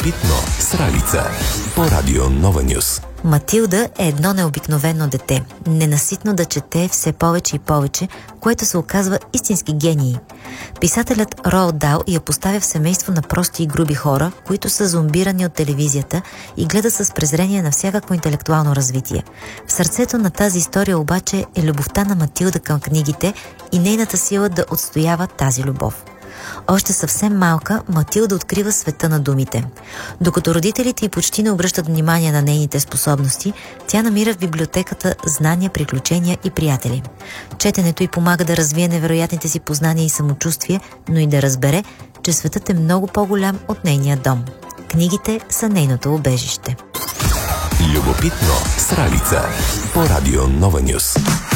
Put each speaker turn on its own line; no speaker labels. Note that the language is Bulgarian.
Любопитно с Ралица по Радио Нова Нюс.
Матилда е едно необикновено дете, ненаситно да чете все повече и повече, което се оказва истински гений. Писателят Роалд Дал я поставя в семейство на прости и груби хора, които са зомбирани от телевизията и гледат с презрение на всякакво интелектуално развитие. В сърцето на тази история обаче е любовта на Матилда към книгите и нейната сила да отстоява тази любов. Още съвсем малка, Матилда открива света на думите. Докато родителите й почти не обръщат внимание на нейните способности, тя намира в библиотеката знания, приключения и приятели. Четенето й помага да развие невероятните си познания и самочувствие, но и да разбере, че светът е много по-голям от нейния дом. Книгите са нейното убежище.
Любопитно с Ралица по Радио Нова Нюс.